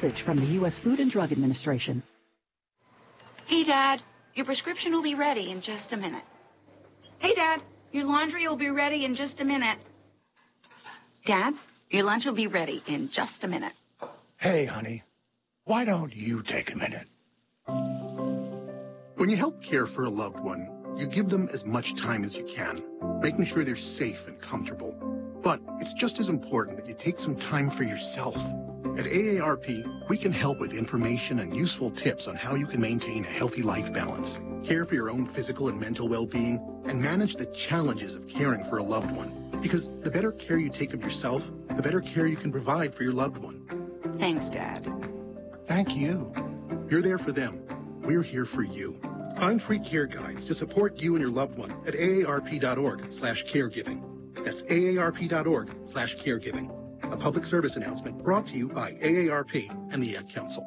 message from the U.S. Food and Drug Administration. Hey, Dad, your prescription will be ready in just a minute. Hey, Dad, your laundry will be ready in just a minute. Dad, your lunch will be ready in just a minute. Hey, honey, why don't you take a minute? When you help care for a loved one, you give them as much time as you can, making sure they're safe and comfortable. But it's just as important that you take some time for yourself. At AARP, we can help with information and useful tips on how you can maintain a healthy life balance, care for your own physical and mental well-being, and manage the challenges of caring for a loved one. Because the better care you take of yourself, the better care you can provide for your loved one. Thanks, Dad. Thank you. You're there for them. We're here for you. Find free care guides to support you and your loved one at aarp.org/caregiving. That's aarp.org/caregiving. A public service announcement brought to you by AARP and the Ad Council.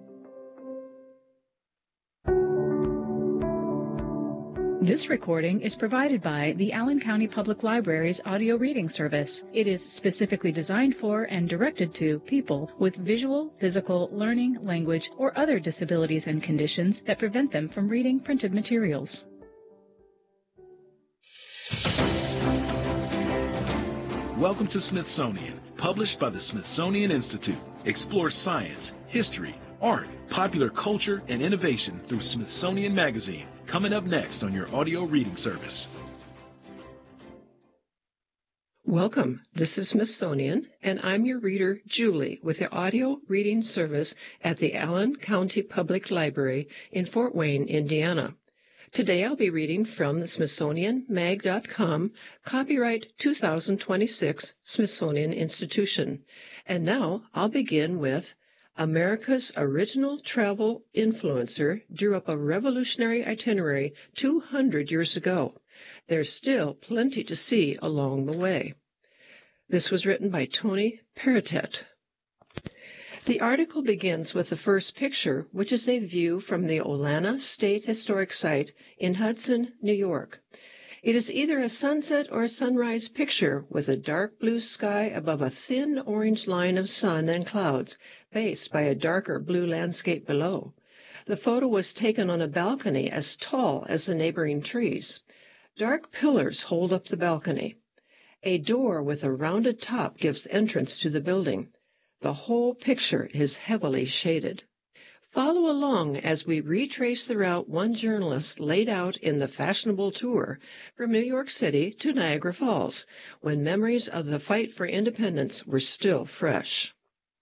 This recording is provided by the Allen County Public Library's audio reading service. It is specifically designed for and directed to people with visual, physical, learning, language, or other disabilities and conditions that prevent them from reading printed materials. Welcome to Smithsonian, published by the Smithsonian Institute. Explore science, history, art, popular culture, and innovation through Smithsonian Magazine. Coming up next on your audio reading service. Welcome. This is Smithsonian, and I'm your reader, Julie, with the audio reading service at the Allen County Public Library in Fort Wayne, Indiana. Today I'll be reading from the SmithsonianMag.com, copyright 2026, Smithsonian Institution. And now I'll begin with America's original travel influencer drew up a revolutionary itinerary 200 years ago. There's still plenty to see along the way. This was written by Tony Peritet. The article begins with the first picture, which is a view from the Olana State Historic Site in Hudson, New York. It is either a sunset or a sunrise picture with a dark blue sky above a thin orange line of sun and clouds, faced by a darker blue landscape below. The photo was taken on a balcony as tall as the neighboring trees. Dark pillars hold up the balcony. A door with a rounded top gives entrance to the building. The whole picture is heavily shaded. Follow along as we retrace the route one journalist laid out in the fashionable tour from New York City to Niagara Falls, when memories of the fight for independence were still fresh.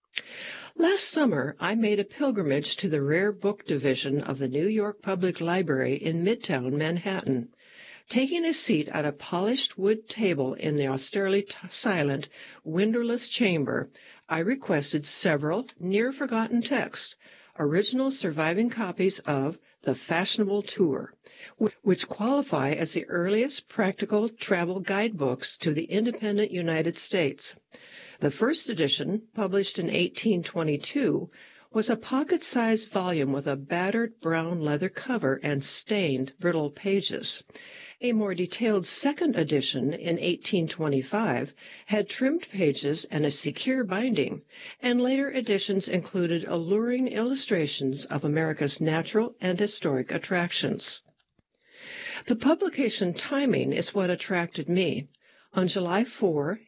Last summer, I made a pilgrimage to the rare book division of the New York Public Library in Midtown Manhattan. Taking a seat at a polished wood table in the austerely silent, windowless chamber, I requested several near-forgotten texts, original surviving copies of The Fashionable Tour, which qualify as the earliest practical travel guidebooks to the independent United States. The first edition, published in 1822, was a pocket-sized volume with a battered brown leather cover and stained, brittle pages. A more detailed second edition in 1825 had trimmed pages and a secure binding, and later editions included alluring illustrations of America's natural and historic attractions. The publication timing is what attracted me. On July 4,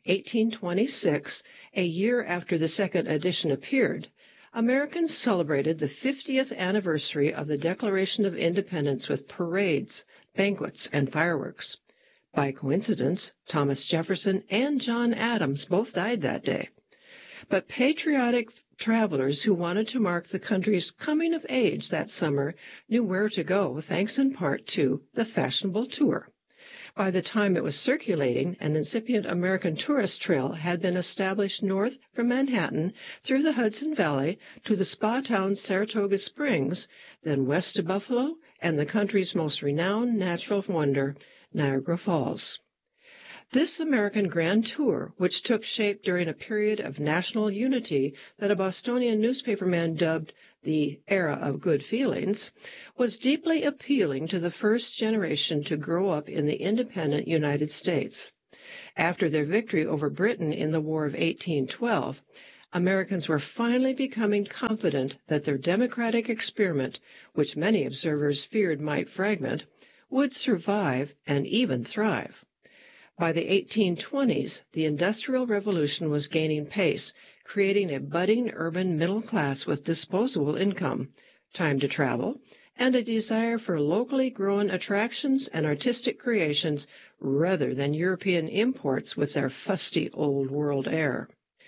1826, a year after the second edition appeared, Americans celebrated the 50th anniversary of the Declaration of Independence with parades, banquets, and fireworks. By coincidence, Thomas Jefferson and John Adams both died that day. But patriotic travelers who wanted to mark the country's coming of age that summer knew where to go, thanks in part to the Fashionable Tour. By the time it was circulating, an incipient American tourist trail had been established north from Manhattan through the Hudson Valley to the spa town Saratoga Springs, then west to Buffalo and the country's most renowned natural wonder, Niagara Falls. This American Grand Tour, which took shape during a period of national unity that a Bostonian newspaperman dubbed the era of good feelings, was deeply appealing to the first generation to grow up in the independent United States. After their victory over Britain in the War of 1812, Americans were finally becoming confident that their democratic experiment, which many observers feared might fragment, would survive and even thrive. By the 1820s, the Industrial Revolution was gaining pace, creating a budding urban middle class with disposable income, time to travel, and a desire for locally grown attractions and artistic creations rather than European imports with their fusty old world air.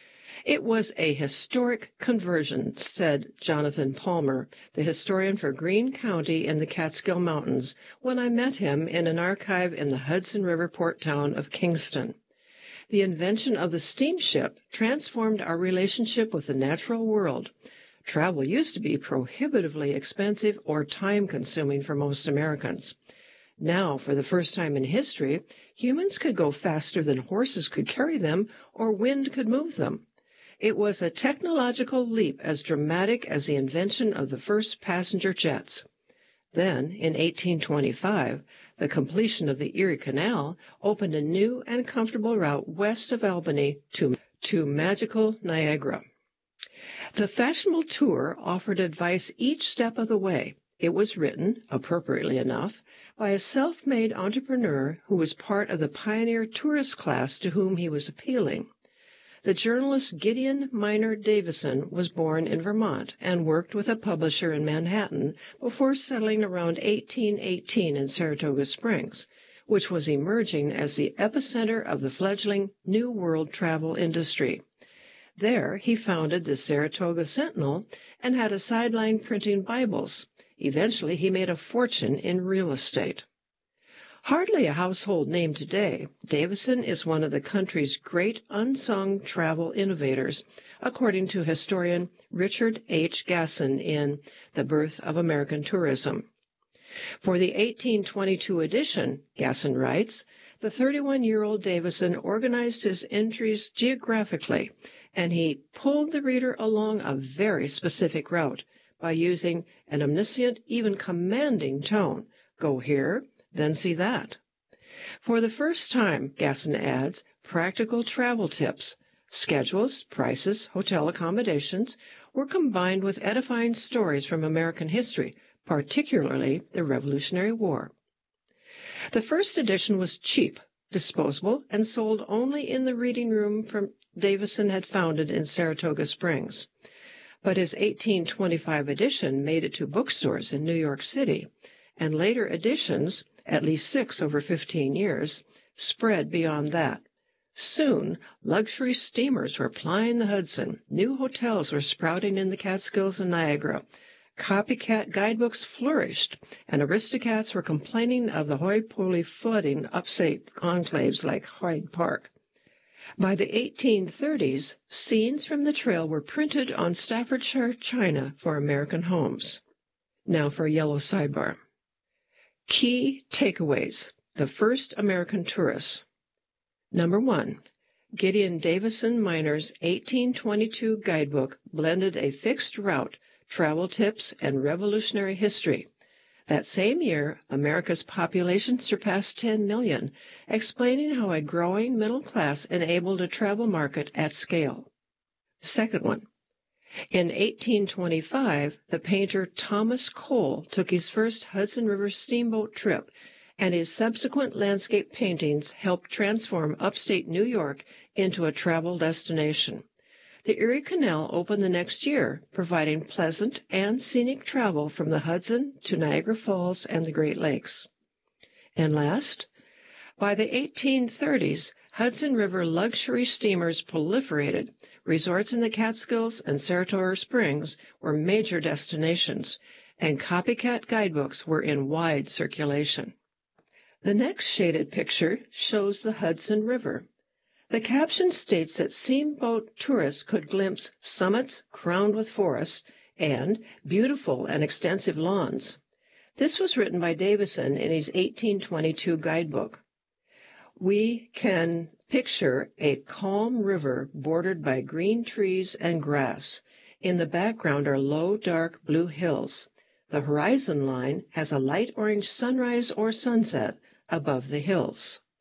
It was a historic conversion, said Jonathan Palmer, the historian for Greene County in the Catskill Mountains, when I met him in an archive in the Hudson River port town of Kingston. The invention of the steamship transformed our relationship with the natural world. Travel used to be prohibitively expensive or time-consuming for most Americans. Now, for the first time in history, humans could go faster than horses could carry them or wind could move them. It was a technological leap as dramatic as the invention of the first passenger jets. Then, in 1825, the completion of the Erie Canal opened a new and comfortable route west of Albany to magical Niagara. The fashionable tour offered advice each step of the way. It was written, appropriately enough, by a self-made entrepreneur who was part of the pioneer tourist class to whom he was appealing. The journalist Gideon Miner Davison was born in Vermont and worked with a publisher in Manhattan before settling around 1818 in Saratoga Springs, which was emerging as the epicenter of the fledgling New World travel industry. There he founded the Saratoga Sentinel and had a sideline printing Bibles. Eventually he made a fortune in real estate. Hardly a household name today, Davison is one of the country's great unsung travel innovators, according to historian Richard H. Gasson in The Birth of American Tourism. For the 1822 edition, Gasson writes, the 31-year-old Davison organized his entries geographically, and he pulled the reader along a very specific route by using an omniscient, even commanding tone. Go here, then see that. For the first time, Gasson adds, practical travel tips, schedules, prices, hotel accommodations were combined with edifying stories from American history, particularly the Revolutionary War. The first edition was cheap, disposable, and sold only in the reading room Davison had founded in Saratoga Springs. But his 1825 edition made it to bookstores in New York City, and later editions, at least 6 over 15 years, spread beyond that. Soon, luxury steamers were plying the Hudson, new hotels were sprouting in the Catskills and Niagara, copycat guidebooks flourished, and aristocrats were complaining of the hoi-polloi flooding upstate enclaves like Hyde Park. By the 1830s, scenes from the trail were printed on Staffordshire china for American homes. Now for a yellow sidebar. Key takeaways. The first American tourists. Number 1. Gideon Davison Miner's 1822 guidebook blended a fixed route, travel tips, and revolutionary history. That same year, America's population surpassed 10 million, explaining how a growing middle class enabled a travel market at scale. Second one. In 1825, the painter Thomas Cole took his first Hudson River steamboat trip, and his subsequent landscape paintings helped transform upstate New York into a travel destination. The Erie Canal opened the next year, providing pleasant and scenic travel from the Hudson to Niagara Falls and the Great Lakes. And last, by the 1830s, Hudson River luxury steamers proliferated. Resorts in the Catskills and Saratoga Springs were major destinations, and copycat guidebooks were in wide circulation. The next shaded picture shows the Hudson River. The caption states that steamboat tourists could glimpse summits crowned with forests and beautiful and extensive lawns. This was written by Davison in his 1822 guidebook. We can picture a calm river bordered by green trees and grass. In the background are low, dark blue hills. The horizon line has a light orange sunrise or sunset above the hills.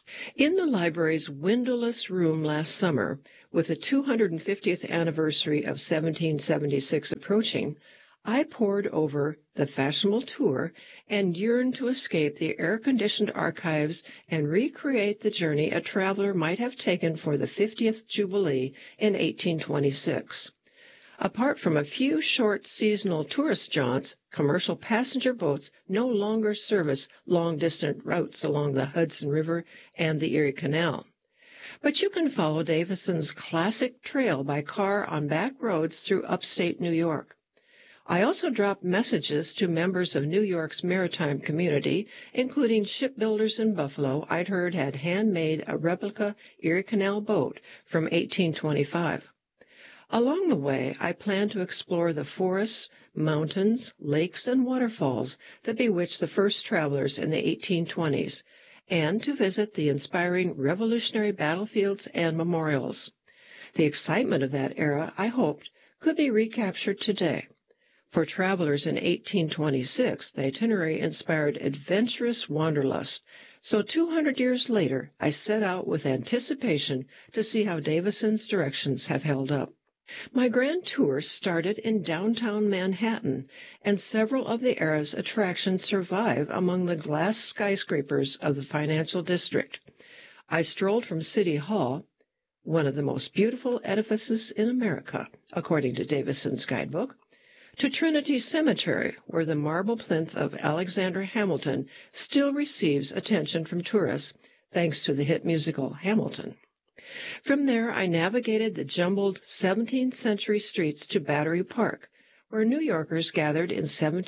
In the library's windowless room last summer, with the 250th anniversary of 1776 approaching, I pored over the fashionable tour and yearned to escape the air-conditioned archives and recreate the journey a traveler might have taken for the 50th Jubilee in 1826. Apart from a few short seasonal tourist jaunts, commercial passenger boats no longer service long-distance routes along the Hudson River and the Erie Canal. But you can follow Davison's classic trail by car on back roads through upstate New York. I also dropped messages to members of New York's maritime community, including shipbuilders in Buffalo I'd heard had handmade a replica Erie Canal boat from 1825. Along the way, I planned to explore the forests, mountains, lakes, and waterfalls that bewitched the first travelers in the 1820s, and to visit the inspiring Revolutionary battlefields and memorials. The excitement of that era, I hoped, could be recaptured today. For travelers in 1826, the itinerary inspired adventurous wanderlust, so 200 years later I set out with anticipation to see how Davison's directions have held up. My grand tour started in downtown Manhattan, and several of the era's attractions survive among the glass skyscrapers of the financial district. I strolled from City Hall, one of the most beautiful edifices in America, according to Davison's guidebook, to Trinity Cemetery, where the marble plinth of Alexander Hamilton still receives attention from tourists, thanks to the hit musical Hamilton. From there, I navigated the jumbled 17th century streets to Battery Park, where New Yorkers gathered in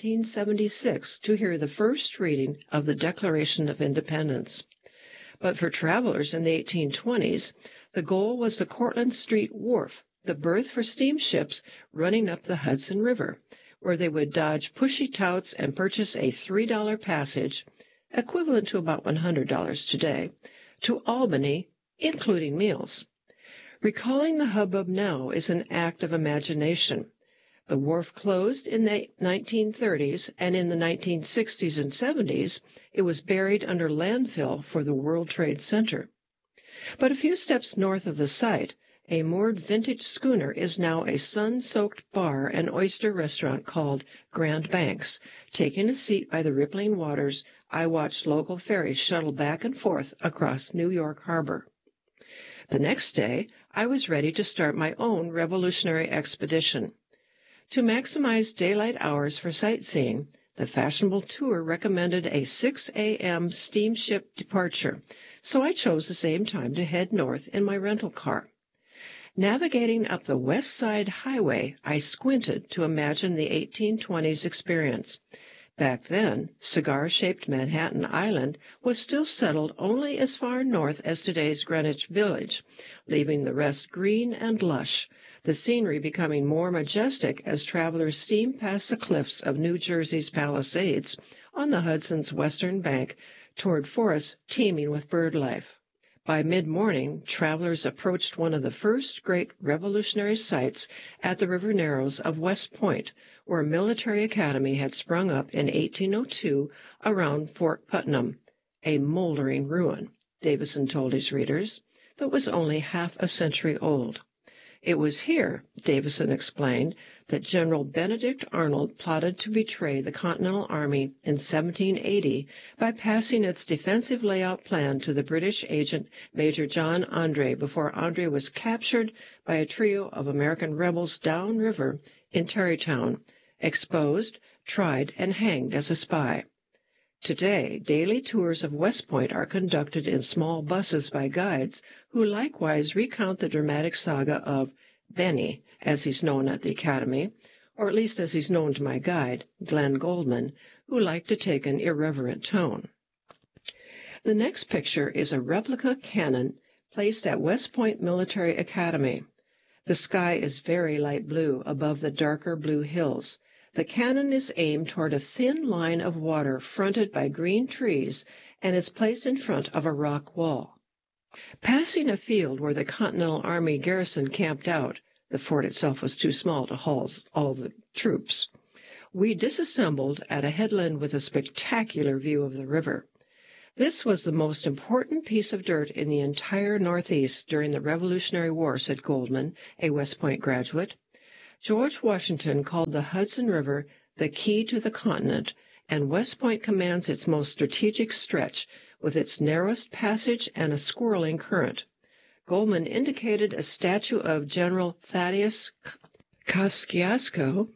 1776 to hear the first reading of the Declaration of Independence. But for travelers in the 1820s, the goal was the Cortlandt Street Wharf, the berth for steamships running up the Hudson River, where they would dodge pushy touts and purchase a $3 passage, equivalent to about $100 today, to Albany, including meals. Recalling the hubbub now is an act of imagination. The wharf closed in the 1930s, and in the 1960s and 70s, it was buried under landfill for the World Trade Center. But a few steps north of the site, a moored vintage schooner is now a sun-soaked bar and oyster restaurant called Grand Banks. Taking a seat by the rippling waters, I watched local ferries shuttle back and forth across New York Harbor. The next day, I was ready to start my own revolutionary expedition. To maximize daylight hours for sightseeing, the fashionable tour recommended a 6 a.m. steamship departure, so I chose the same time to head north in my rental car. Navigating up the West Side Highway, I squinted to imagine the 1820s experience. Back then, cigar-shaped Manhattan Island was still settled only as far north as today's Greenwich Village, leaving the rest green and lush, the scenery becoming more majestic as travelers steamed past the cliffs of New Jersey's Palisades on the Hudson's western bank toward forests teeming with bird life. By mid-morning, travelers approached one of the first great revolutionary sites at the river narrows of West Point, where a military academy had sprung up in 1802 around Fort Putnam, a moldering ruin, Davison told his readers, that was only half a century old. It was here, Davison explained, that General Benedict Arnold plotted to betray the Continental Army in 1780 by passing its defensive layout plan to the British agent Major John Andre before Andre was captured by a trio of American rebels downriver in Tarrytown, exposed, tried, and hanged as a spy. Today, daily tours of West Point are conducted in small buses by guides who likewise recount the dramatic saga of Benny, as he's known at the Academy, or at least as he's known to my guide, Glenn Goldman, who liked to take an irreverent tone. The next picture is a replica cannon placed at West Point Military Academy. The sky is very light blue above the darker blue hills. The cannon is aimed toward a thin line of water fronted by green trees and is placed in front of a rock wall. Passing a field where the Continental Army garrison camped out, the fort itself was too small to house all the troops, we disassembled at a headland with a spectacular view of the river. "This was the most important piece of dirt in the entire Northeast during the Revolutionary War," said Goldman, a West Point graduate. "George Washington called the Hudson River the key to the continent, and West Point commands its most strategic stretch, with its narrowest passage and a swirling current." Goldman indicated a statue of General Thaddeus Kosciuszko,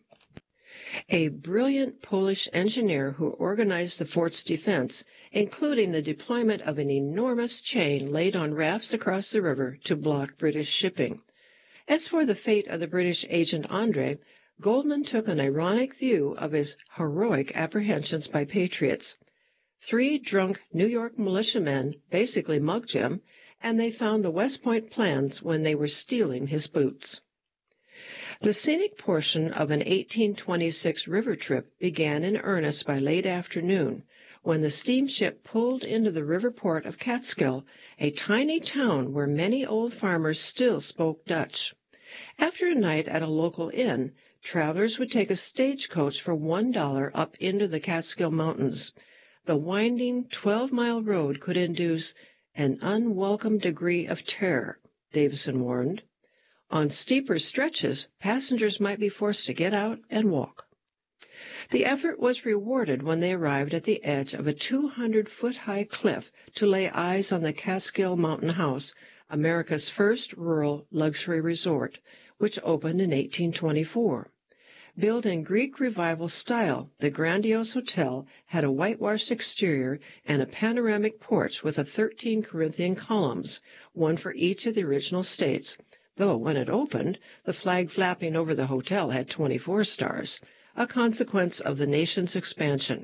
a brilliant Polish engineer who organized the fort's defense, including the deployment of an enormous chain laid on rafts across the river to block British shipping. As for the fate of the British agent André, Goldman took an ironic view of his heroic apprehensions by patriots. 3 drunk New York militiamen basically mugged him, and they found the West Point plans when they were stealing his boots. The scenic portion of an 1826 river trip began in earnest by late afternoon, when the steamship pulled into the river port of Catskill, a tiny town where many old farmers still spoke Dutch. After a night at a local inn, travelers would take a stagecoach for $1 up into the Catskill Mountains. The winding 12-mile road could induce an unwelcome degree of terror, Davison warned. On steeper stretches, passengers might be forced to get out and walk. The effort was rewarded when they arrived at the edge of a 200-foot-high cliff to lay eyes on the Catskill Mountain House, America's first rural luxury resort, which opened in 1824. Built in Greek Revival style, the grandiose hotel had a whitewashed exterior and a panoramic porch with 13 Corinthian columns, one for each of the original states, though when it opened, the flag flapping over the hotel had 24 stars, a consequence of the nation's expansion.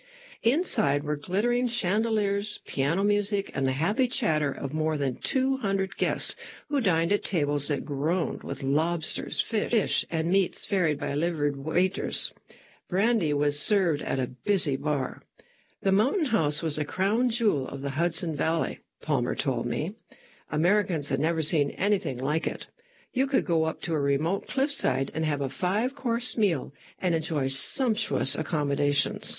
Inside were glittering chandeliers, piano music, and the happy chatter of more than 200 guests who dined at tables that groaned with lobsters, fish, and meats ferried by liveried waiters. Brandy was served at a busy bar. The Mountain House was a crown jewel of the Hudson Valley, Palmer told me. Americans had never seen anything like it. You could go up to a remote cliffside and have a 5-course meal and enjoy sumptuous accommodations.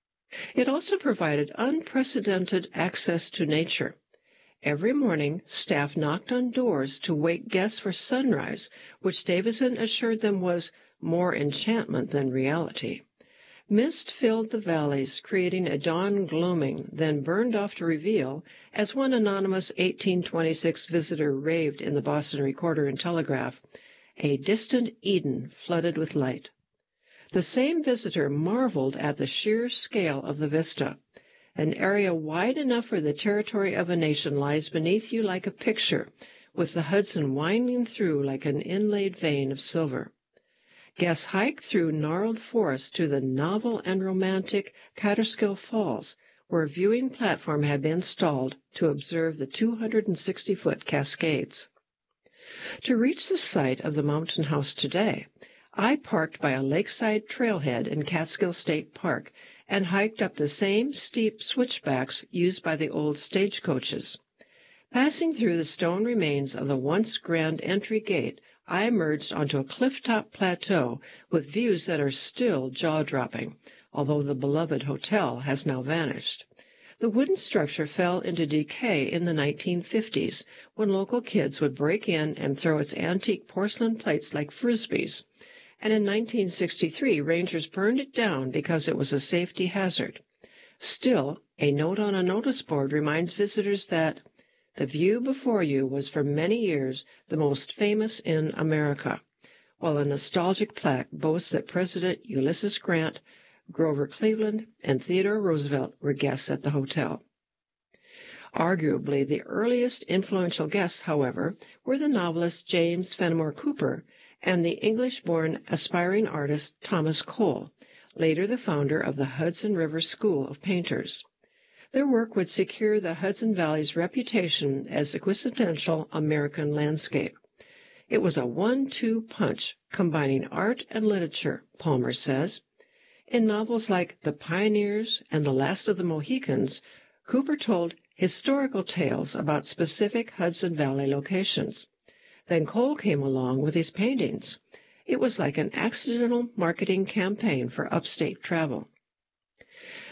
It also provided unprecedented access to nature. Every morning, staff knocked on doors to wake guests for sunrise, which Davison assured them was more enchantment than reality. Mist filled the valleys, creating a dawn gloaming, then burned off to reveal, as one anonymous 1826 visitor raved in the Boston Recorder and Telegraph, a distant Eden flooded with light. The same visitor marveled at the sheer scale of the vista. An area wide enough for the territory of a nation lies beneath you like a picture, with the Hudson winding through like an inlaid vein of silver. Guests hiked through gnarled forests to the novel and romantic Catterskill Falls, where a viewing platform had been installed to observe the 260-foot Cascades. To reach the site of the Mountain House today, I parked by a lakeside trailhead in Catskill State Park and hiked up the same steep switchbacks used by the old stagecoaches. Passing through the stone remains of the once grand entry gate, I emerged onto a cliff-top plateau with views that are still jaw-dropping, although the beloved hotel has now vanished. The wooden structure fell into decay in the 1950s, when local kids would break in and throw its antique porcelain plates like frisbees, and in 1963 rangers burned it down because it was a safety hazard. Still, a note on a notice board reminds visitors that the view before you was for many years the most famous in America, while a nostalgic plaque boasts that President Ulysses Grant, Grover Cleveland, and Theodore Roosevelt were guests at the hotel. Arguably the earliest influential guests, however, were the novelist James Fenimore Cooper and the English-born aspiring artist Thomas Cole, later the founder of the Hudson River School of Painters. Their work would secure the Hudson Valley's reputation as the quintessential American landscape. It was a 1-2 punch, combining art and literature, Palmer says. In novels like The Pioneers and The Last of the Mohicans, Cooper told historical tales about specific Hudson Valley locations. Then Cole came along with his paintings. It was like an accidental marketing campaign for upstate travel.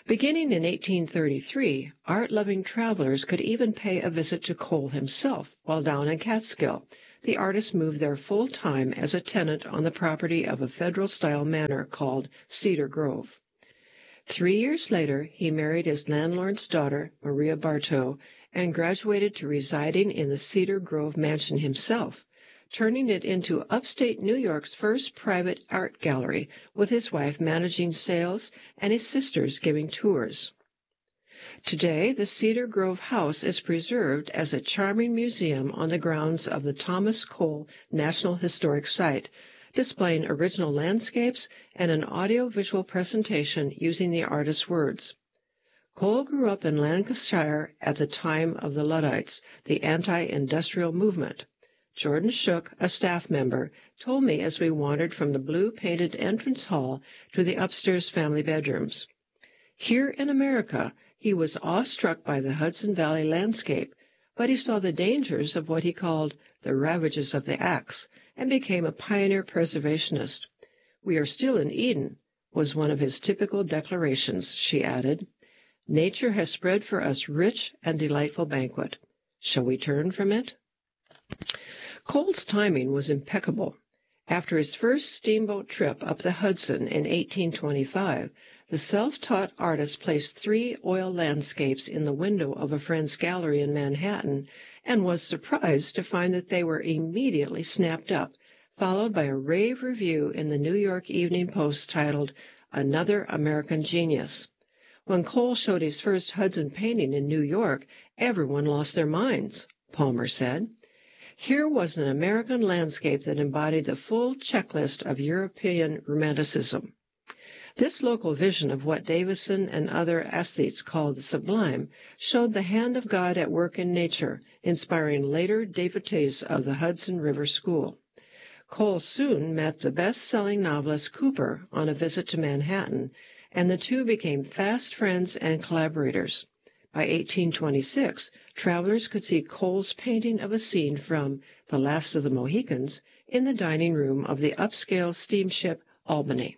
Beginning in 1833, art-loving travelers could even pay a visit to Cole himself while down in Catskill. The artist moved there full-time as a tenant on the property of a federal-style manor called Cedar Grove. 3 years later, he married his landlord's daughter, Maria Bartow, and graduated to residing in the Cedar Grove mansion himself, turning it into upstate New York's first private art gallery, with his wife managing sales and his sisters giving tours. Today, the Cedar Grove house is preserved as a charming museum on the grounds of the Thomas Cole National Historic Site, displaying original landscapes and an audio-visual presentation using the artist's words. Cole grew up in Lancashire at the time of the Luddites, the anti-industrial movement. Jordan Shook, a staff member, told me as we wandered from the blue-painted entrance hall to the upstairs family bedrooms. Here in America, he was awestruck by the Hudson Valley landscape, but he saw the dangers of what he called the ravages of the axe, and became a pioneer preservationist. "We are still in Eden," was one of his typical declarations, she added. "Nature has spread for us rich and delightful banquet. Shall we turn from it?" Cole's timing was impeccable. After his first steamboat trip up the Hudson in 1825, the self-taught artist placed 3 oil landscapes in the window of a friend's gallery in Manhattan, and was surprised to find that they were immediately snapped up, followed by a rave review in the New York Evening Post titled "Another American Genius." When Cole showed his first Hudson painting in New York, everyone lost their minds, Palmer said. Here was an American landscape that embodied the full checklist of European Romanticism. This local vision of what Davison and other aesthetes called the sublime showed the hand of God at work in nature, inspiring later devotees of the Hudson River School. Cole soon met the best-selling novelist Cooper on a visit to Manhattan, and the two became fast friends and collaborators. By 1826, travelers could see Cole's painting of a scene from The Last of the Mohicans in the dining room of the upscale steamship Albany.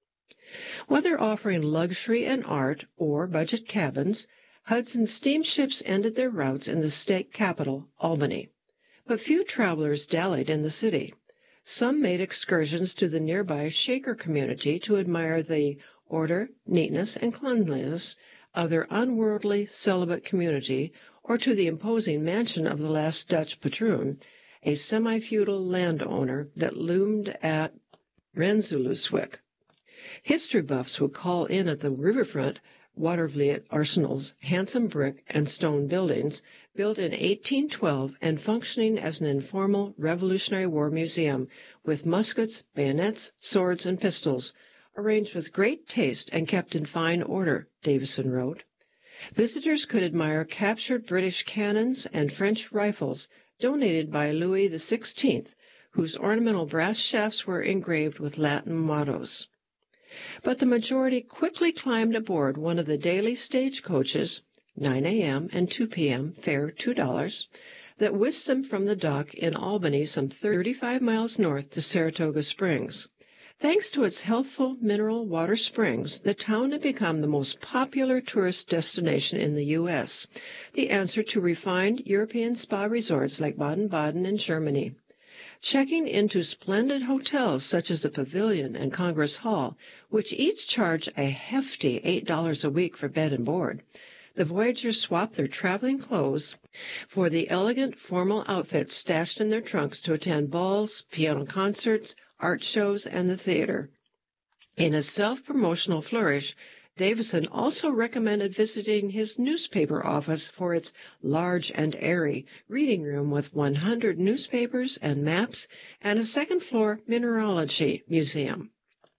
Whether offering luxury and art or budget cabins, Hudson steamships ended their routes in the state capital, Albany. But few travelers dallied in the city. Some made excursions to the nearby Shaker community to admire the order, neatness, and cleanliness of their unworldly celibate community, or to the imposing mansion of the last Dutch patroon, a semi-feudal landowner that loomed at Rensselaerswyck. History buffs would call in at the riverfront Watervliet Arsenal's handsome brick and stone buildings, built in 1812 and functioning as an informal Revolutionary War museum, with muskets, bayonets, swords, and pistols, arranged with great taste and kept in fine order, Davison wrote. Visitors could admire captured British cannons and French rifles donated by Louis XVI, whose ornamental brass shafts were engraved with Latin mottos. But the majority quickly climbed aboard one of the daily stagecoaches, 9 a.m. and 2 p.m., fare $2, that whisked them from the dock in Albany some 35 miles north to Saratoga Springs. Thanks to its healthful mineral water springs, the town had become the most popular tourist destination in the U.S., the answer to refined European spa resorts like Baden-Baden in Germany. Checking into splendid hotels such as the Pavilion and Congress Hall, which each charge a hefty $8 a week for bed and board, the voyagers swapped their traveling clothes for the elegant formal outfits stashed in their trunks to attend balls, piano concerts, art shows, and the theater. In a self-promotional flourish, Davison also recommended visiting his newspaper office for its large and airy reading room with 100 newspapers and maps and a second-floor mineralogy museum.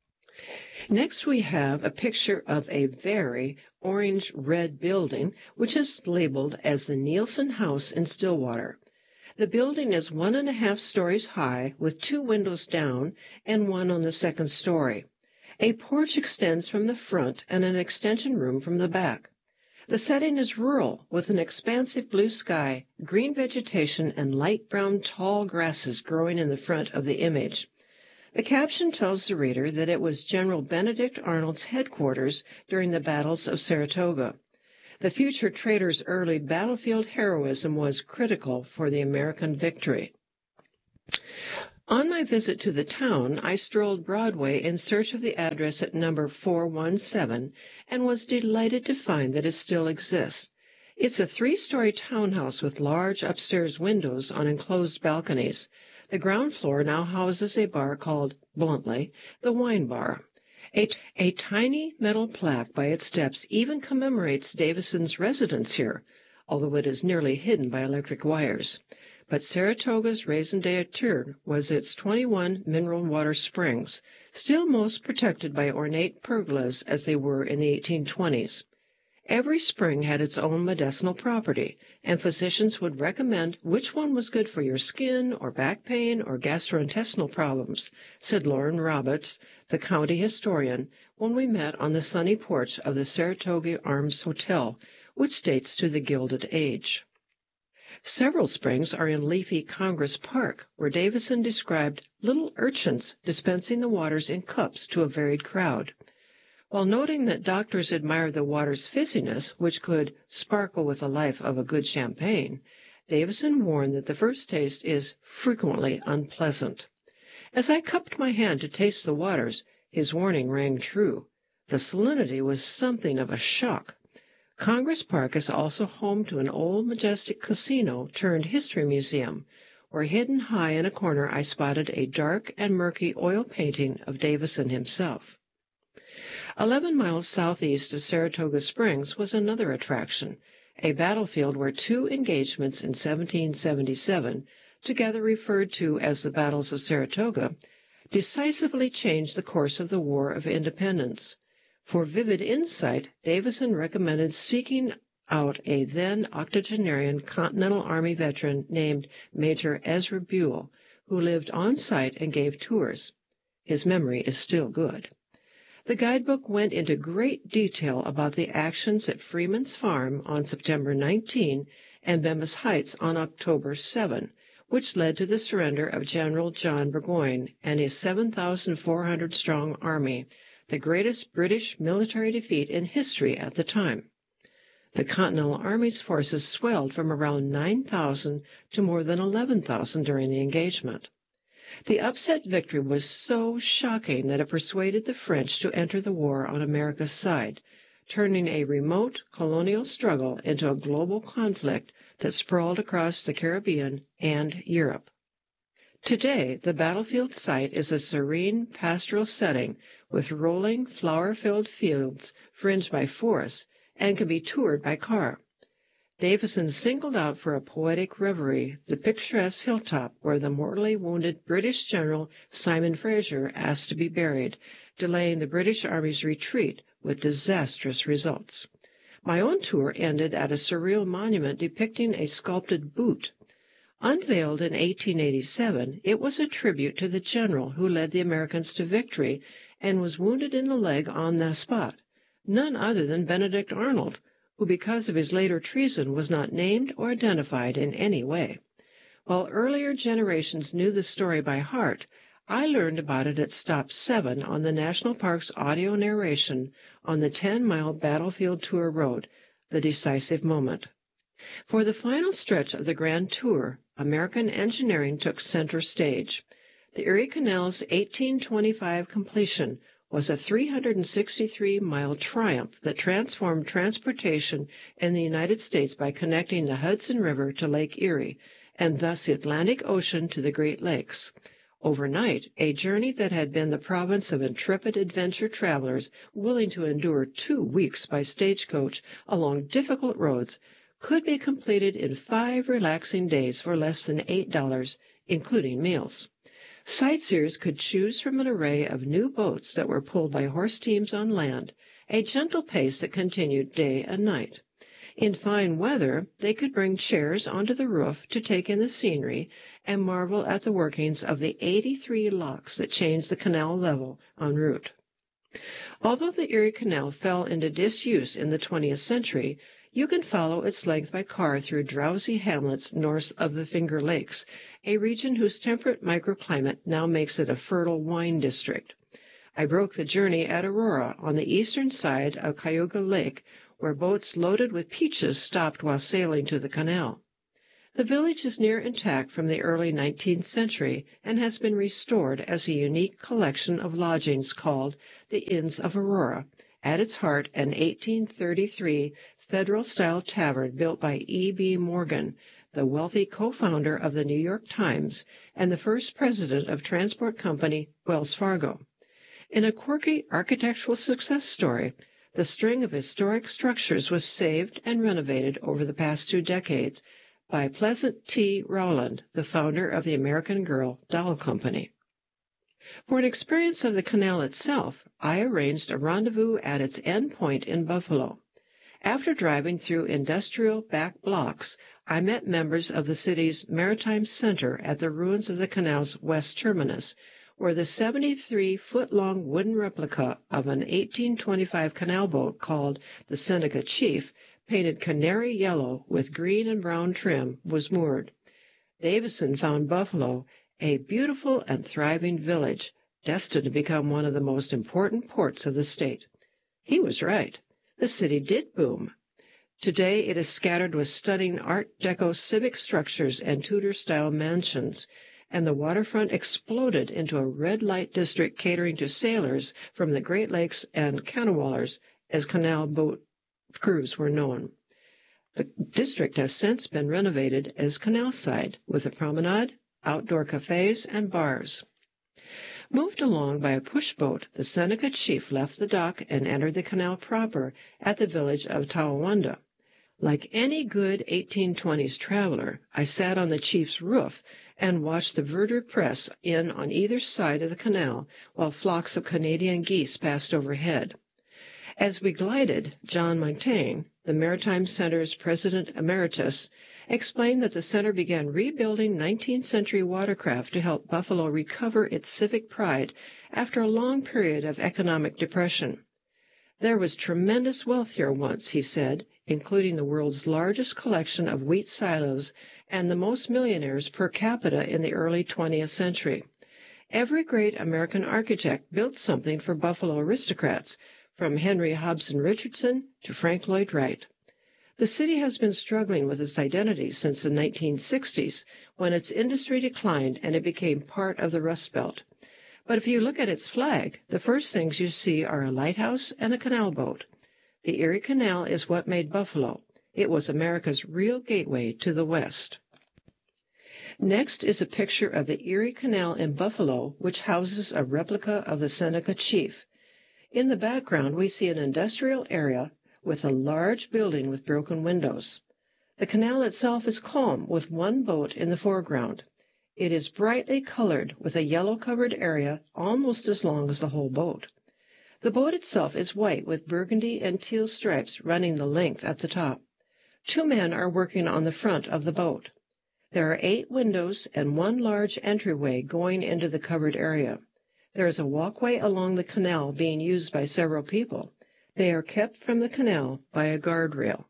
Next, we have a picture of a very orange-red building, which is labeled as the Nielsen House in Stillwater. The building is 1.5 stories high, with 2 windows down and 1 on the second story. A porch extends from the front and an extension room from the back. The setting is rural, with an expansive blue sky, green vegetation, and light brown tall grasses growing in the front of the image. The caption tells the reader that it was General Benedict Arnold's headquarters during the battles of Saratoga. The future trader's early battlefield heroism was critical for the American victory. On my visit to the town, I strolled Broadway in search of the address at number 417 and was delighted to find that it still exists. It's a 3-story townhouse with large upstairs windows on enclosed balconies. The ground floor now houses a bar called, bluntly, the Wine Bar. A tiny metal plaque by its steps even commemorates Davison's residence here, although it is nearly hidden by electric wires. But Saratoga's raison d'etre was its 21 mineral water springs, still most protected by ornate pergolas as they were in the 1820s. Every spring had its own medicinal property, and physicians would recommend which one was good for your skin or back pain or gastrointestinal problems, said Lauren Roberts, the county historian, when we met on the sunny porch of the Saratoga Arms Hotel, which dates to the Gilded Age. Several springs are in leafy Congress Park, where Davison described little urchins dispensing the waters in cups to a varied crowd. While noting that doctors admire the water's fizziness, which could sparkle with the life of a good champagne, Davison warned that the first taste is frequently unpleasant. As I cupped my hand to taste the waters, his warning rang true. The salinity was something of a shock. Congress Park is also home to an old majestic casino turned history museum, where hidden high in a corner I spotted a dark and murky oil painting of Davison himself. 11 miles southeast of Saratoga Springs was another attraction, a battlefield where 2 engagements in 1777, together referred to as the Battles of Saratoga, decisively changed the course of the War of Independence. For vivid insight, Davison recommended seeking out a then octogenarian Continental Army veteran named Major Ezra Buell, who lived on site and gave tours. His memory is still good. The guidebook went into great detail about the actions at Freeman's Farm on September 19 and Bemis Heights on October 7, which led to the surrender of General John Burgoyne and his 7,400-strong army, the greatest British military defeat in history at the time. The Continental Army's forces swelled from around 9,000 to more than 11,000 during the engagement. The upset victory was so shocking that it persuaded the French to enter the war on America's side, turning a remote colonial struggle into a global conflict that sprawled across the Caribbean and Europe. Today, the battlefield site is a serene pastoral setting with rolling, flower-filled fields fringed by forests and can be toured by car. Davison singled out for a poetic reverie the picturesque hilltop where the mortally wounded British General Simon Fraser asked to be buried, delaying the British Army's retreat with disastrous results. My own tour ended at a surreal monument depicting a sculpted boot. Unveiled in 1887, it was a tribute to the general who led the Americans to victory and was wounded in the leg on the spot, none other than Benedict Arnold, who because of his later treason was not named or identified in any way. While earlier generations knew the story by heart, I learned about it at Stop 7 on the National Park's audio narration on the 10-mile Battlefield Tour Road, The Decisive Moment. For the final stretch of the Grand Tour, American engineering took center stage. The Erie Canal's 1825 completion was a 363-mile triumph that transformed transportation in the United States by connecting the Hudson River to Lake Erie, and thus the Atlantic Ocean to the Great Lakes. Overnight, a journey that had been the province of intrepid adventure travelers willing to endure 2 weeks by stagecoach along difficult roads could be completed in 5 relaxing days for less than $8, including meals. Sightseers could choose from an array of new boats that were pulled by horse teams on land, a gentle pace that continued day and night. In fine weather, they could bring chairs onto the roof to take in the scenery and marvel at the workings of the 83 locks that changed the canal level en route. Although the Erie Canal fell into disuse in the 20th century, You can follow its length by car through drowsy hamlets north of the Finger Lakes, a region whose temperate microclimate now makes it a fertile wine district. I broke the journey at Aurora on the eastern side of Cayuga Lake, where boats loaded with peaches stopped while sailing to the canal. The village is near intact from the early 19th century and has been restored as a unique collection of lodgings called the Inns of Aurora, at its heart an 1833 Federal-style tavern built by E.B. Morgan, the wealthy co-founder of the New York Times and the first president of transport company Wells Fargo. In a quirky architectural success story, the string of historic structures was saved and renovated over the past 2 decades by Pleasant T. Rowland, the founder of the American Girl Doll Company. For an experience of the canal itself, I arranged a rendezvous at its end point in Buffalo. After driving through industrial back blocks, I met members of the city's Maritime Center at the ruins of the canal's west terminus, where the 73-foot-long wooden replica of an 1825 canal boat called the Seneca Chief, painted canary yellow with green and brown trim, was moored. Davison found Buffalo a beautiful and thriving village, destined to become one of the most important ports of the state. He was right. The city did boom. Today it is scattered with stunning Art Deco civic structures and Tudor-style mansions, and the waterfront exploded into a red light district catering to sailors from the Great Lakes and Canawallers, as canal boat crews were known. The district has since been renovated as Canalside, with a promenade, outdoor cafes, and bars. Moved along by a pushboat, the Seneca Chief left the dock and entered the canal proper at the village of Tawanda. Like any good 1820s traveler, I sat on the chief's roof and watched the verdure press in on either side of the canal while flocks of Canadian geese passed overhead. As we glided, John Montaigne, the Maritime Center's president emeritus, explained that the center began rebuilding 19th century watercraft to help Buffalo recover its civic pride after a long period of economic depression. There was tremendous wealth here once, he said, including the world's largest collection of wheat silos and the most millionaires per capita in the early 20th century. Every great American architect built something for Buffalo aristocrats, from Henry Hobson Richardson to Frank Lloyd Wright. The city has been struggling with its identity since the 1960s, when its industry declined and it became part of the Rust Belt. But if you look at its flag, the first things you see are a lighthouse and a canal boat. The Erie Canal is what made Buffalo. It was America's real gateway to the West. Next is a picture of the Erie Canal in Buffalo, which houses a replica of the Seneca Chief. In the background, we see an industrial area with a large building with broken windows. The canal itself is calm, with one boat in the foreground. It is brightly colored, with a yellow-covered area almost as long as the whole boat. The boat itself is white with burgundy and teal stripes running the length at the top. 2 men are working on the front of the boat. There are 8 windows and 1 large entryway going into the covered area. There is a walkway along the canal being used by several people. They are kept from the canal by a guardrail.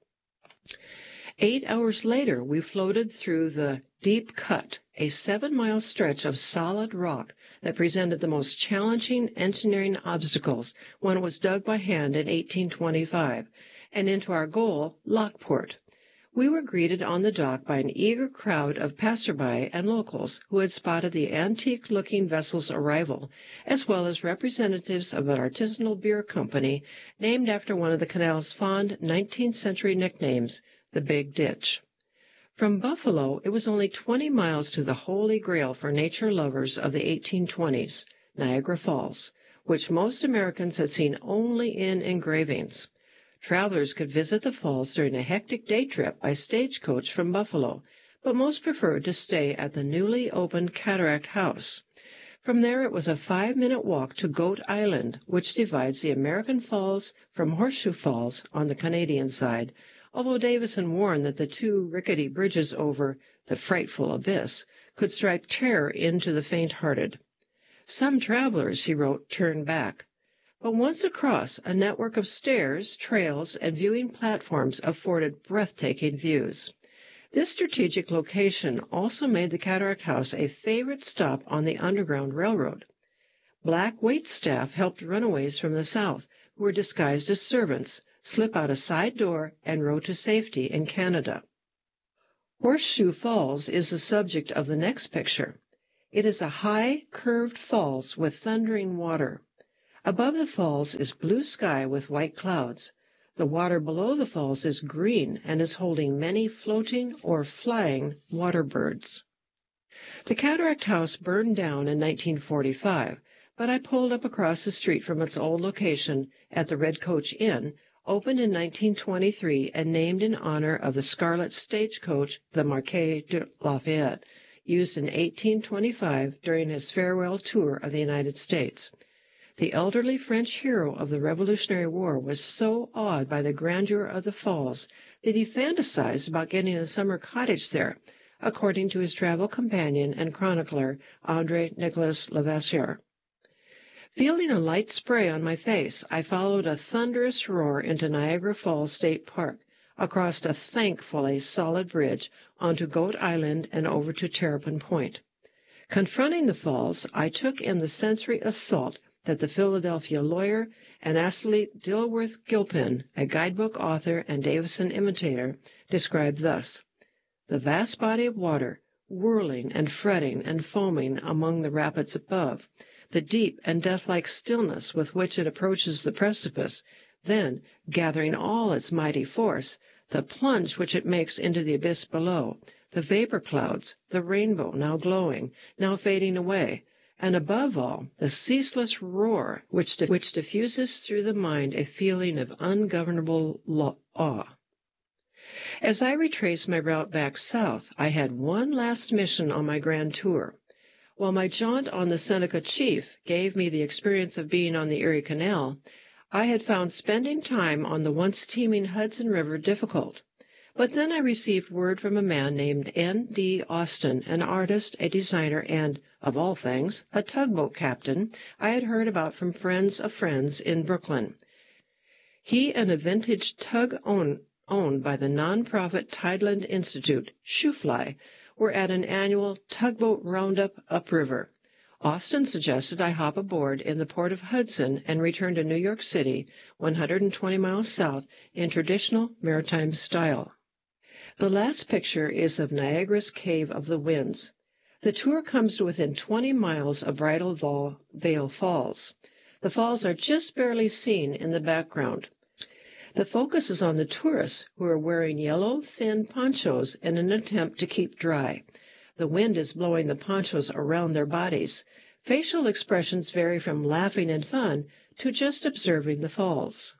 8 hours later, we floated through the Deep Cut, a 7-mile stretch of solid rock that presented the most challenging engineering obstacles when it was dug by hand in 1825, and into our goal, Lockport. We were greeted on the dock by an eager crowd of passerby and locals who had spotted the antique-looking vessel's arrival, as well as representatives of an artisanal beer company named after one of the canal's fond 19th century nicknames, the Big Ditch. From Buffalo, it was only 20 miles to the holy grail for nature lovers of the 1820s, Niagara Falls, which most Americans had seen only in engravings. Travelers could visit the falls during a hectic day trip by stagecoach from Buffalo, but most preferred to stay at the newly opened Cataract House. From there it was a 5-minute walk to Goat Island, which divides the American Falls from Horseshoe Falls on the Canadian side, although Davison warned that the 2 rickety bridges over the frightful abyss could strike terror into the faint-hearted. Some travelers, he wrote, turned back. But once across, a network of stairs, trails, and viewing platforms afforded breathtaking views. This strategic location also made the Cataract House a favorite stop on the Underground Railroad. Black wait staff helped runaways from the South, who were disguised as servants, slip out a side door and row to safety in Canada. Horseshoe Falls is the subject of the next picture. It is a high, curved falls with thundering water. Above the falls is blue sky with white clouds. The water below the falls is green and is holding many floating or flying water birds. The Cataract House burned down in 1945, but I pulled up across the street from its old location at the Red Coach Inn, opened in 1923 and named in honor of the scarlet stagecoach, the Marquis de Lafayette, used in 1825 during his farewell tour of the United States. The elderly French hero of the Revolutionary War was so awed by the grandeur of the falls that he fantasized about getting a summer cottage there, according to his travel companion and chronicler, André Nicolas Lavoisier. Feeling a light spray on my face, I followed a thunderous roar into Niagara Falls State Park, across a thankfully solid bridge, onto Goat Island and over to Terrapin Point. Confronting the falls, I took in the sensory assault that the Philadelphia lawyer and athlete Dilworth Gilpin, a guidebook author and Davison imitator, described thus: "The vast body of water, whirling and fretting and foaming among the rapids above, the deep and death-like stillness with which it approaches the precipice, then, gathering all its mighty force, the plunge which it makes into the abyss below, the vapor clouds, the rainbow now glowing, now fading away, and above all, the ceaseless roar which diffuses through the mind a feeling of ungovernable awe." As I retraced my route back south, I had one last mission on my grand tour. While my jaunt on the Seneca Chief gave me the experience of being on the Erie Canal, I had found spending time on the once teeming Hudson River difficult. But then I received word from a man named N.D. Austin, an artist, a designer, and, of all things, a tugboat captain I had heard about from friends of friends in Brooklyn. He and a vintage tug owned by the non-profit Tideland Institute, Shoofly, were at an annual tugboat roundup upriver. Austin suggested I hop aboard in the port of Hudson and return to New York City, 120 miles south, in traditional maritime style. The last picture is of Niagara's Cave of the Winds. The tour comes to within 20 miles of Bridal Veil Falls. The falls are just barely seen in the background. The focus is on the tourists, who are wearing yellow, thin ponchos in an attempt to keep dry. The wind is blowing the ponchos around their bodies. Facial expressions vary from laughing and fun to just observing the falls.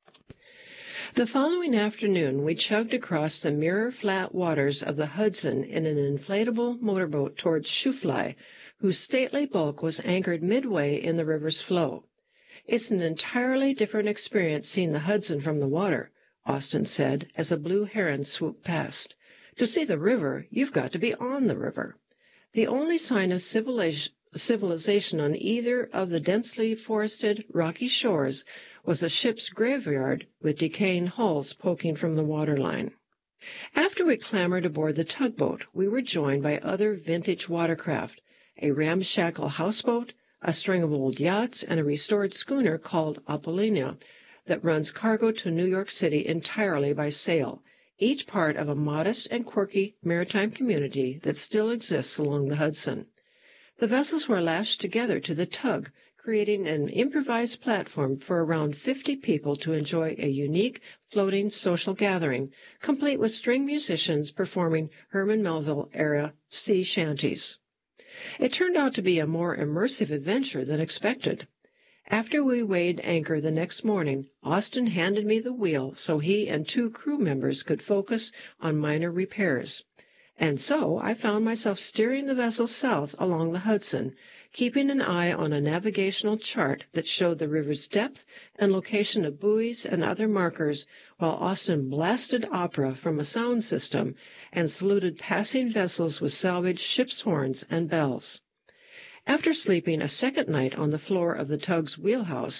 The following afternoon, we chugged across the mirror-flat waters of the Hudson in an inflatable motorboat towards Shoofly, whose stately bulk was anchored midway in the river's flow. "It's an entirely different experience seeing the Hudson from the water," Austin said, as a blue heron swooped past. "To see the river, you've got to be on the river." The only sign of civilization on either of the densely forested, rocky shores was a ship's graveyard with decaying hulls poking from the waterline. After we clambered aboard the tugboat, we were joined by other vintage watercraft, a ramshackle houseboat, a string of old yachts, and a restored schooner called Apollonia that runs cargo to New York City entirely by sail, each part of a modest and quirky maritime community that still exists along the Hudson. The vessels were lashed together to the tug, creating an improvised platform for around 50 people to enjoy a unique floating social gathering, complete with string musicians performing Herman Melville-era sea shanties. It turned out to be a more immersive adventure than expected. After we weighed anchor the next morning, Austin handed me the wheel so he and 2 crew members could focus on minor repairs. And so I found myself steering the vessel south along the Hudson, keeping an eye on a navigational chart that showed the river's depth and location of buoys and other markers, while Austin blasted opera from a sound system and saluted passing vessels with salvaged ship's horns and bells. After sleeping a second night on the floor of the tug's wheelhouse,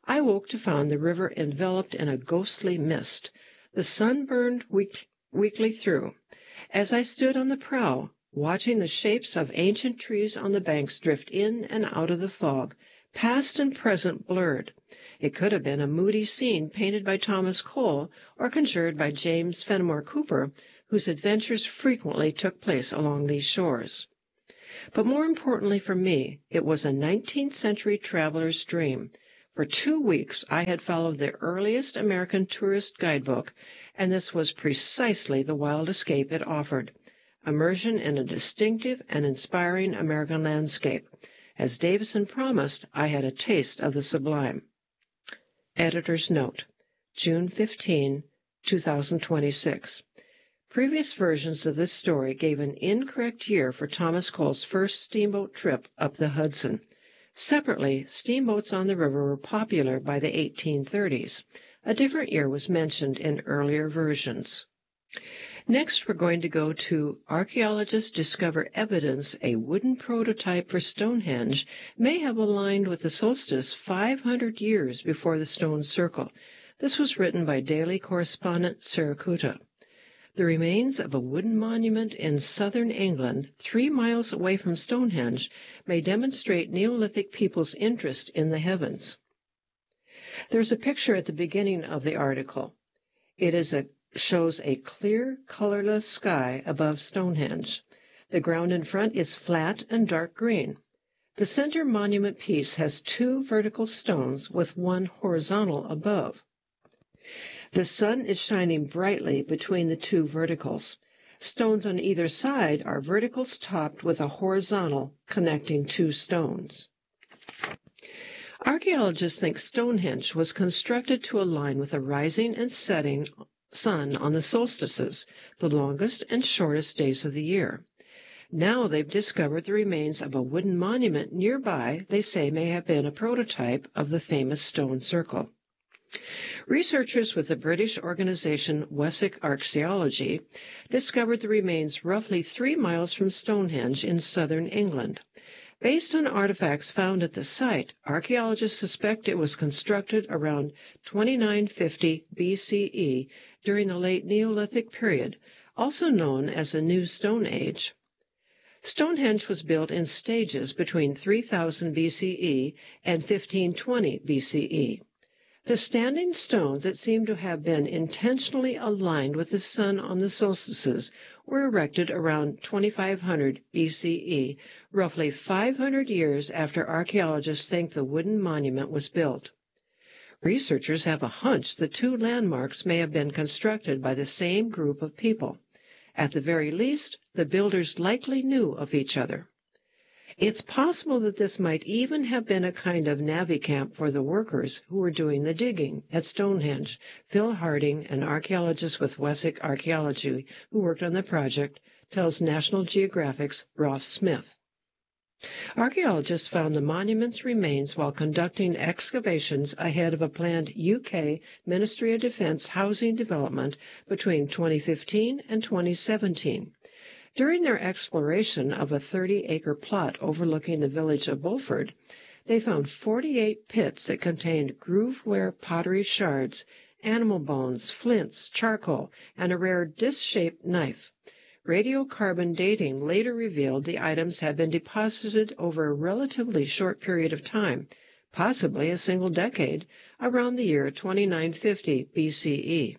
I woke to find the river enveloped in a ghostly mist. The sun burned weakly through. As I stood on the prow, watching the shapes of ancient trees on the banks drift in and out of the fog, past and present blurred. It could have been a moody scene painted by Thomas Cole or conjured by James Fenimore Cooper, whose adventures frequently took place along these shores. But more importantly for me, it was a 19th century traveler's dream. For 2 weeks I had followed the earliest American tourist guidebook, and this was precisely the wild escape it offered: immersion in a distinctive and inspiring American landscape. As Davison promised, I had a taste of the sublime. Editor's note: June 15, 2026. Previous versions of this story gave an incorrect year for Thomas Cole's first steamboat trip up the Hudson. Separately, steamboats on the river were popular by the 1830s. A different year was mentioned in earlier versions. Next, we're going to go to archaeologists discover evidence a wooden prototype for Stonehenge may have aligned with the solstice 500 years before the stone circle. This was written by Daily correspondent Saracuta. The remains of a wooden monument in southern England, 3 miles away from Stonehenge, may demonstrate Neolithic people's interest in the heavens. There's a picture at the beginning of the article. It shows a clear, colorless sky above Stonehenge. The ground in front is flat and dark green. The center monument piece has 2 vertical stones with 1 horizontal above. The sun is shining brightly between the 2 verticals. Stones on either side are verticals topped with a horizontal connecting 2 stones. Archaeologists think Stonehenge was constructed to align with the rising and setting sun on the solstices, the longest and shortest days of the year. Now they've discovered the remains of a wooden monument nearby they say may have been a prototype of the famous stone circle. Researchers with the British organization Wessex Archaeology discovered the remains roughly 3 miles from Stonehenge in southern England. Based on artifacts found at the site, archaeologists suspect it was constructed around 2950 BCE during the late Neolithic period, also known as the New Stone Age. Stonehenge was built in stages between 3000 BCE and 1520 BCE. The standing stones that seem to have been intentionally aligned with the sun on the solstices were erected around 2500 BCE, roughly 500 years after archaeologists think the wooden monument was built. Researchers have a hunch the 2 landmarks may have been constructed by the same group of people. At the very least, the builders likely knew of each other. It's possible that this might even have been a kind of navvy camp for the workers who were doing the digging at Stonehenge. Phil Harding, an archaeologist with Wessex Archaeology who worked on the project, tells National Geographic's Rolf Smith. Archaeologists found the monument's remains while conducting excavations ahead of a planned UK Ministry of Defence housing development between 2015 and 2017. During their exploration of a 30-acre plot overlooking the village of Bulford, they found 48 pits that contained grooveware pottery shards, animal bones, flints, charcoal, and a rare disc-shaped knife. Radiocarbon dating later revealed the items had been deposited over a relatively short period of time, possibly a single decade, around the year 2950 BCE.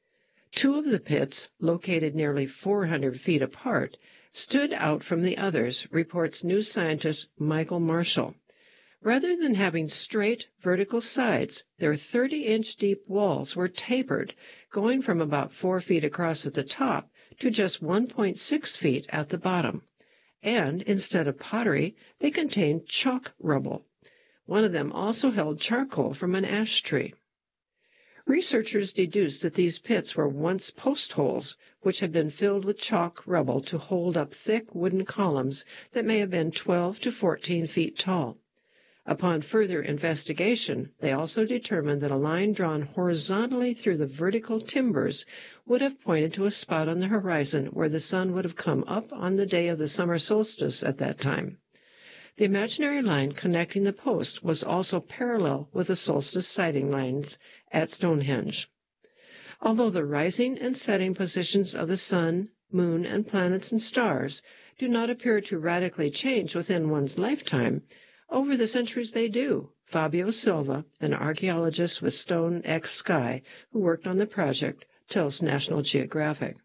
2 of the pits, located nearly 400 feet apart, stood out from the others, reports New Scientist Michael Marshall. Rather than having straight, vertical sides, their 30-inch deep walls were tapered, going from about 4 feet across at the top to just 1.6 feet at the bottom. And, instead of pottery, they contained chalk rubble. One of them also held charcoal from an ash tree. Researchers deduced that these pits were once post holes, which had been filled with chalk rubble to hold up thick wooden columns that may have been 12 to 14 feet tall. Upon further investigation, they also determined that a line drawn horizontally through the vertical timbers would have pointed to a spot on the horizon where the sun would have come up on the day of the summer solstice at that time. The imaginary line connecting the post was also parallel with the solstice sighting lines at Stonehenge. Although the rising and setting positions of the sun, moon, and planets and stars do not appear to radically change within one's lifetime, over the centuries they do. Fabio Silva, an archaeologist with Stone X Sky who worked on the project, tells National Geographic.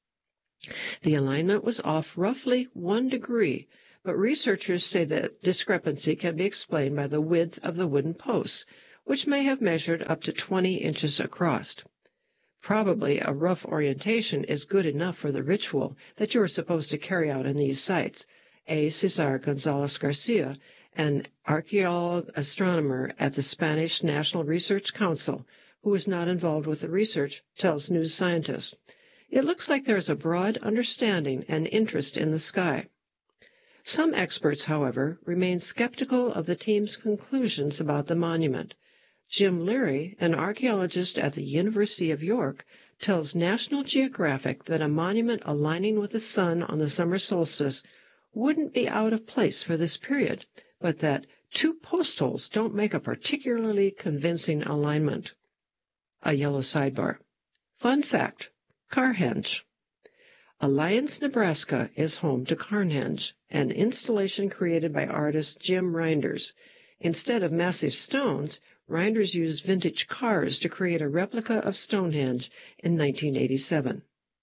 The alignment was off roughly 1 degree, but researchers say that discrepancy can be explained by the width of the wooden posts, which may have measured up to 20 inches across. Probably a rough orientation is good enough for the ritual that you are supposed to carry out in these sites. A. Cesar Gonzalez Garcia, an archaeologist astronomer at the Spanish National Research Council, who is not involved with the research, tells News Scientist. It looks like there is a broad understanding and interest in the sky. Some experts, however, remain skeptical of the team's conclusions about the monument. Jim Leary, an archaeologist at the University of York, tells National Geographic that a monument aligning with the sun on the summer solstice wouldn't be out of place for this period, but that 2 post holes don't make a particularly convincing alignment. A yellow sidebar. Fun fact, Carhenge. Alliance, Nebraska is home to Carnhenge, an installation created by artist Jim Reinders. Instead of massive stones, Reinders used vintage cars to create a replica of Stonehenge in 1987.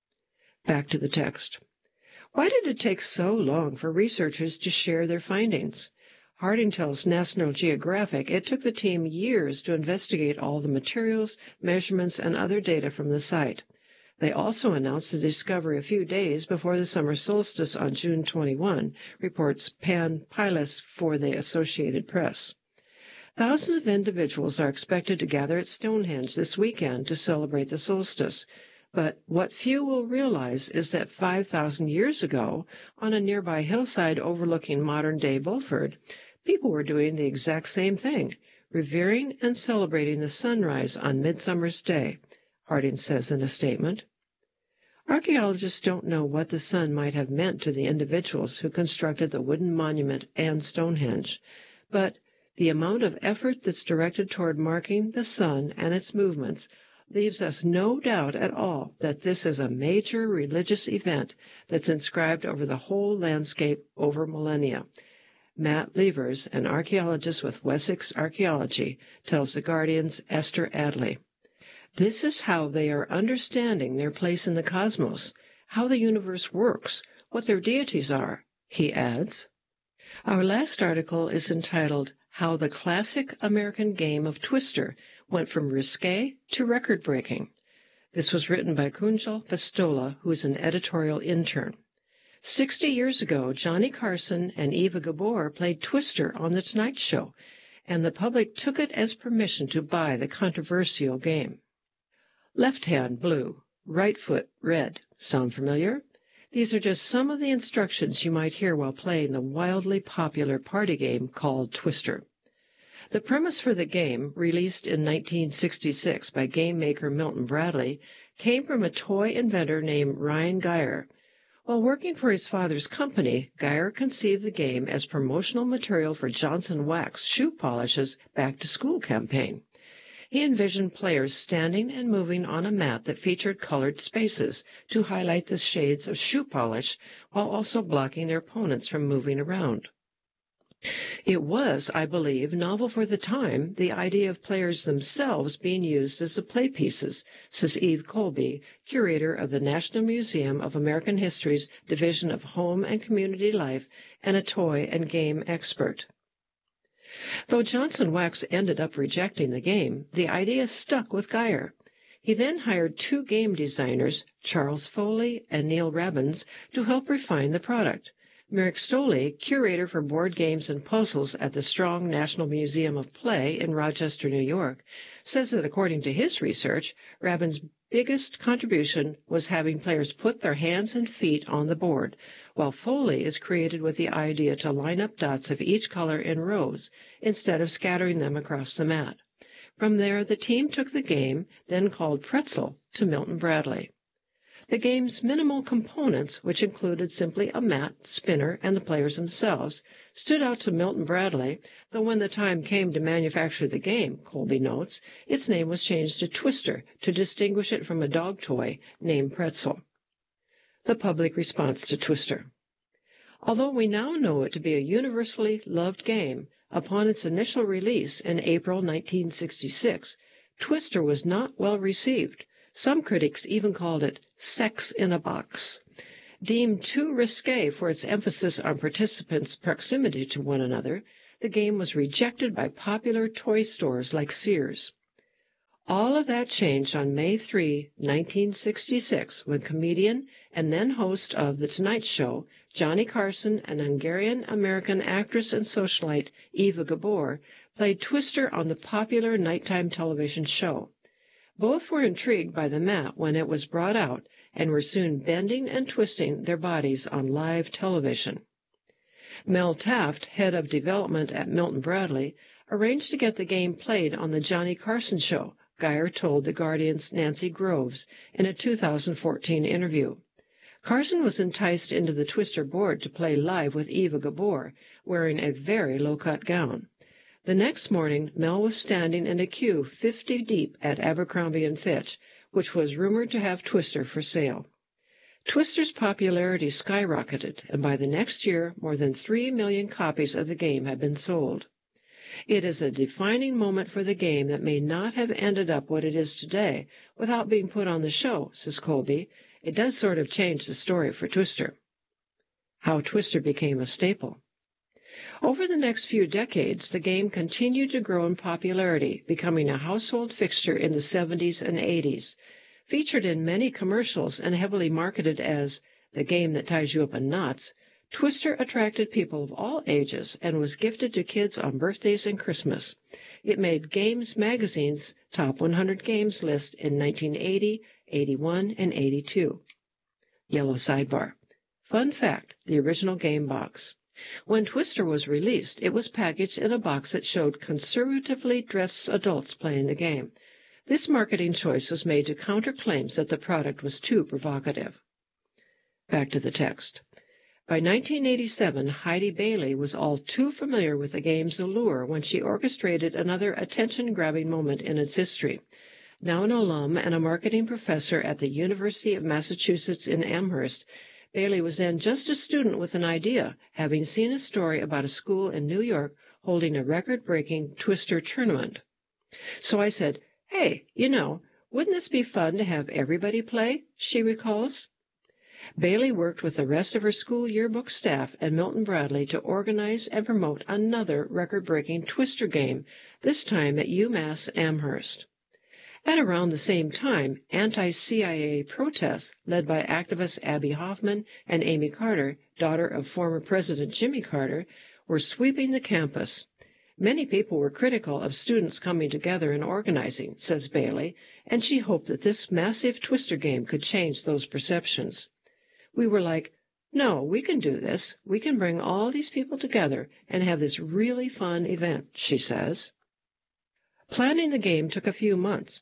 Back to the text. Why did it take so long for researchers to share their findings? Harding tells National Geographic it took the team years to investigate all the materials, measurements, and other data from the site. They also announced the discovery a few days before the summer solstice on June 21, reports Pan Pilas for the Associated Press. Thousands of individuals are expected to gather at Stonehenge this weekend to celebrate the solstice. But what few will realize is that 5,000 years ago, on a nearby hillside overlooking modern-day Bulford, people were doing the exact same thing, revering and celebrating the sunrise on Midsummer's Day, Harding says in a statement. Archaeologists don't know what the sun might have meant to the individuals who constructed the wooden monument and Stonehenge, but the amount of effort that's directed toward marking the sun and its movements leaves us no doubt at all that this is a major religious event that's inscribed over the whole landscape over millennia. Matt Levers, an archaeologist with Wessex Archaeology, tells The Guardian's Esther Adley. This is how they are understanding their place in the cosmos, how the universe works, what their deities are, he adds. Our last article is entitled How the Classic American Game of Twister Went from Risque to Record-Breaking. This was written by Kunjal Pistola, who is an editorial intern. 60 years ago, Johnny Carson and Eva Gabor played Twister on The Tonight Show, and the public took it as permission to buy the controversial game. Left hand blue, right foot red. Sound familiar? These are just some of the instructions you might hear while playing the wildly popular party game called Twister. The premise for the game, released in 1966 by game maker Milton Bradley, came from a toy inventor named Ryan Geyer. While working for his father's company, Geyer conceived the game as promotional material for Johnson Wax shoe polish's back-to-school campaign. He envisioned players standing and moving on a mat that featured colored spaces to highlight the shades of shoe polish while also blocking their opponents from moving around. It was, I believe, novel for the time, the idea of players themselves being used as the play pieces, says Eve Colby, curator of the National Museum of American History's Division of Home and Community Life and a toy and game expert. Though Johnson Wax ended up rejecting the game, the idea stuck with Geyer. He then hired 2 game designers, Charles Foley and Neil Rabbins, to help refine the product. Merrick Stoley, curator for board games and puzzles at the Strong National Museum of Play in Rochester, New York, says that according to his research, Rabbins' biggest contribution was having players put their hands and feet on the board, while Foley is created with the idea to line up dots of each color in rows instead of scattering them across the mat. From there, the team took the game, then called Pretzel, to Milton Bradley. The game's minimal components, which included simply a mat, spinner, and the players themselves, stood out to Milton Bradley, though when the time came to manufacture the game, Colby notes, its name was changed to Twister to distinguish it from a dog toy named Pretzel. The public response to Twister. Although we now know it to be a universally loved game, upon its initial release in April 1966, Twister was not well received. Some critics even called it sex in a box. Deemed too risque for its emphasis on participants' proximity to one another, the game was rejected by popular toy stores like Sears. All of that changed on May 3, 1966, when comedian and then host of The Tonight Show, Johnny Carson, and Hungarian-American actress and socialite Eva Gabor played Twister on the popular nighttime television show. Both were intrigued by the mat when it was brought out and were soon bending and twisting their bodies on live television. Mel Taft, head of development at Milton Bradley, arranged to get the game played on the Johnny Carson show, Geyer told The Guardian's Nancy Groves in a 2014 interview. Carson was enticed into the Twister board to play live with Eva Gabor, wearing a very low-cut gown. The next morning, Mel was standing in a queue 50 deep at Abercrombie & Fitch, which was rumored to have Twister for sale. Twister's popularity skyrocketed, and by the next year, more than 3 million copies of the game had been sold. It is a defining moment for the game that may not have ended up what it is today without being put on the show, says Colby. It does sort of change the story for Twister. How Twister became a staple. Over the next few decades, the game continued to grow in popularity, becoming a household fixture in the 70s and 80s. Featured in many commercials and heavily marketed as the game that ties you up in knots, Twister attracted people of all ages and was gifted to kids on birthdays and Christmas. It made Games Magazine's Top 100 Games list in 1980, 81, and 82. Yellow sidebar. Fun fact, the original game box. When Twister was released, it was packaged in a box that showed conservatively dressed adults playing the game. This marketing choice was made to counter claims that the product was too provocative. Back to the text. By 1987, Heidi Bailey was all too familiar with the game's allure when she orchestrated another attention-grabbing moment in its history. Now an alum and a marketing professor at the University of Massachusetts in Amherst, Bailey was then just a student with an idea, having seen a story about a school in New York holding a record-breaking Twister tournament. So I said, "Hey, wouldn't this be fun to have everybody play?" she recalls. Bailey worked with the rest of her school yearbook staff and Milton Bradley to organize and promote another record-breaking Twister game, this time at UMass Amherst. At around the same time, anti-CIA protests, led by activists Abby Hoffman and Amy Carter, daughter of former President Jimmy Carter, were sweeping the campus. Many people were critical of students coming together and organizing, says Bailey, and she hoped that this massive Twister game could change those perceptions. We were like, no, we can do this. We can bring all these people together and have this really fun event, she says. Planning the game took a few months.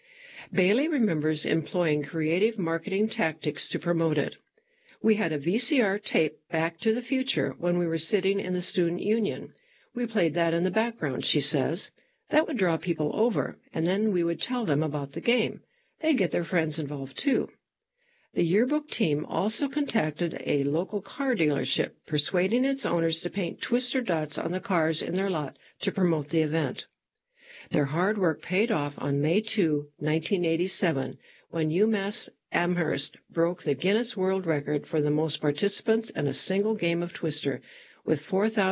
Bailey remembers employing creative marketing tactics to promote it. We had a VCR tape Back to the Future when we were sitting in the student union. We played that in the background, she says. That would draw people over, and then we would tell them about the game. They'd get their friends involved, too. The yearbook team also contacted a local car dealership, persuading its owners to paint Twister dots on the cars in their lot to promote the event. Their hard work paid off on May 2, 1987, when UMass Amherst broke the Guinness World Record for the most participants in a single game of Twister, with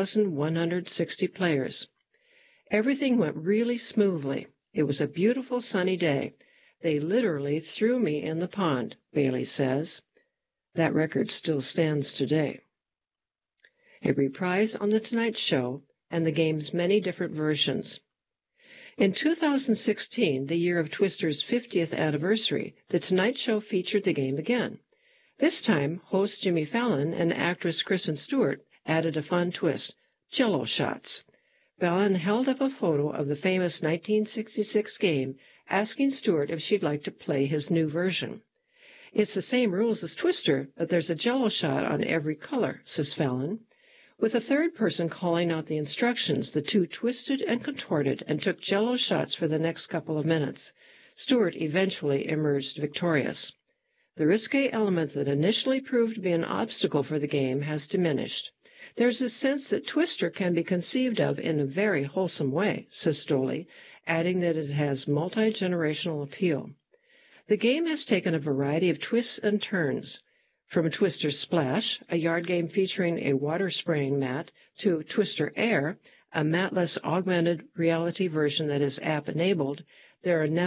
4,160 players. Everything went really smoothly. It was a beautiful sunny day. They literally threw me in the pond, Bailey says. That record still stands today. A reprise on The Tonight Show and the game's many different versions. In 2016, the year of Twister's 50th anniversary, The Tonight Show featured the game again. This time, host Jimmy Fallon and actress Kristen Stewart added a fun twist, Jell-O shots. Fallon held up a photo of the famous 1966 game, asking Stewart if she'd like to play his new version. It's the same rules as Twister, but there's a Jell-O shot on every color, says Fallon. With a third person calling out the instructions, the two twisted and contorted and took Jell-O shots for the next couple of minutes. Stewart eventually emerged victorious. The risque element that initially proved to be an obstacle for the game has diminished. There's a sense that Twister can be conceived of in a very wholesome way, says Stoley, adding that it has multi-generational appeal. The game has taken a variety of twists and turns, from Twister Splash, a yard game featuring a water-spraying mat, to Twister Air, a matless augmented reality version that is app-enabled. There are now